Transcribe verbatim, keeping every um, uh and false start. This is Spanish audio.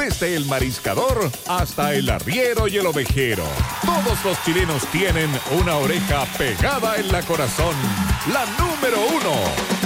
desde el mariscador hasta el arriero y el ovejero. Todos los chilenos tienen una oreja pegada en la corazón. La número uno.